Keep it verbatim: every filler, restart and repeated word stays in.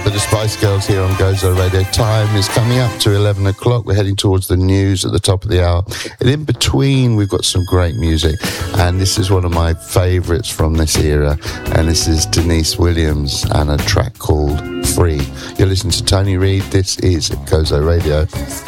up with the Spice Girls here on Gozo Radio. Time is coming up to eleven o'clock. We're heading towards the news at the top of the hour. And in between, we've got some great music. And this is one of my favourites from this era. And this is Denise Williams and a track called Free. You're listening to Tony Reid. This is Gozo Radio.